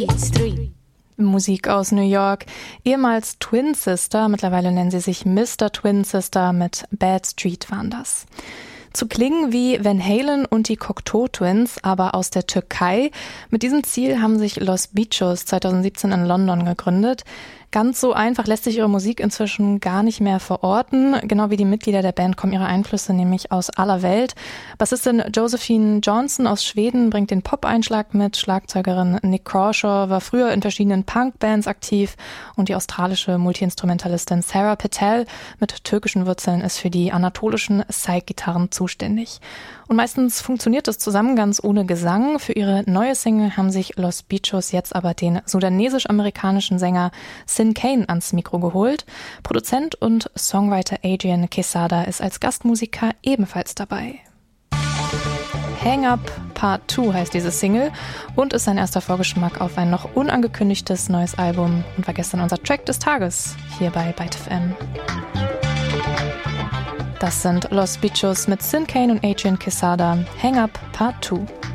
Musik aus New York. Ehemals Twin Sister, mittlerweile nennen sie sich Mr. Twin Sister, mit Bad Street waren das. Zu klingen wie Van Halen und die Cocteau Twins, aber aus der Türkei. Mit diesem Ziel haben sich Los Bichos 2017 in London gegründet. Ganz so einfach lässt sich ihre Musik inzwischen gar nicht mehr verorten. Genau wie die Mitglieder der Band kommen ihre Einflüsse nämlich aus aller Welt. Bassistin Josephine Johnson aus Schweden bringt den Pop-Einschlag mit. Schlagzeugerin Nick Crawshaw war früher in verschiedenen Punk-Bands aktiv. Und die australische Multi-Instrumentalistin Sarah Patel mit türkischen Wurzeln ist für die anatolischen Psych-Gitarren zuständig. Und meistens funktioniert das zusammen ganz ohne Gesang. Für ihre neue Single haben sich Los Bichos jetzt aber den sudanesisch-amerikanischen Sänger Sin Kane ans Mikro geholt. Produzent und Songwriter Adrian Quesada ist als Gastmusiker ebenfalls dabei. Hang Up Part 2 heißt diese Single und ist sein erster Vorgeschmack auf ein noch unangekündigtes neues Album und war gestern unser Track des Tages hier bei Byte FM. Das sind Los Bichos mit Sin Kane und Adrian Quesada. Hang Up Part 2.